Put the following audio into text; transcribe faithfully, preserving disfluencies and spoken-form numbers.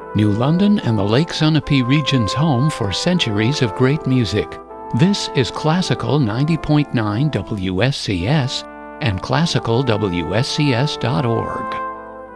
New London and the Lake Sunapee region's home for centuries of great music. This is Classical ninety point nine W S C S and classical W S C S dot org.